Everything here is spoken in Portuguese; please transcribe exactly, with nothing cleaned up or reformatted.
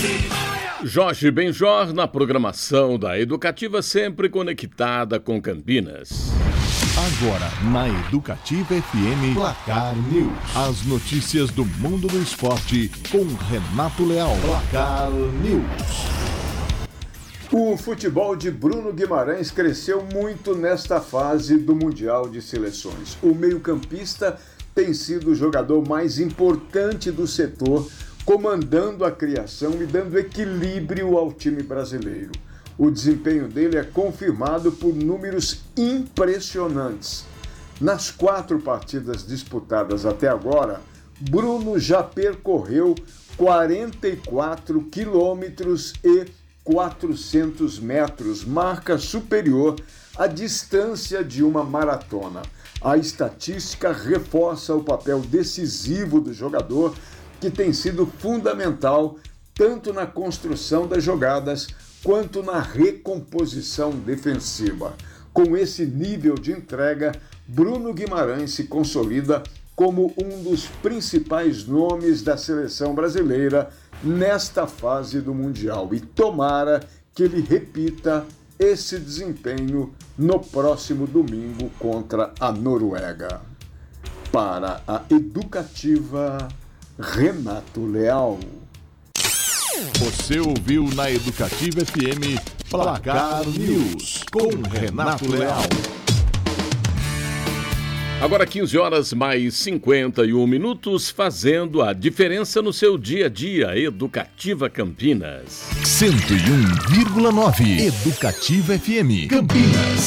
Jorge Benjor na programação da Educativa, sempre conectada com Campinas. Agora, na Educativa F M, Placar News. As notícias do mundo do esporte com Renato Leal. Placar News. O futebol de Bruno Guimarães cresceu muito nesta fase do Mundial de Seleções. O meio-campista tem sido o jogador mais importante do setor, comandando a criação e dando equilíbrio ao time brasileiro. O desempenho dele é confirmado por números impressionantes. Nas quatro partidas disputadas até agora, Bruno já percorreu quarenta e quatro quilômetros e quatrocentos metros, marca superior à distância de uma maratona. A estatística reforça o papel decisivo do jogador, que tem sido fundamental tanto na construção das jogadas quanto na recomposição defensiva. Com esse nível de entrega, Bruno Guimarães se consolida como um dos principais nomes da seleção brasileira nesta fase do Mundial. E tomara que ele repita esse desempenho no próximo domingo contra a Noruega. Para a Educativa, Renato Leal. Você ouviu na Educativa F M Placar News com Renato Leal. Agora quinze horas mais cinquenta e um minutos, fazendo a diferença no seu dia a dia. Educativa Campinas. cento e um vírgula nove Educativa F M Campinas.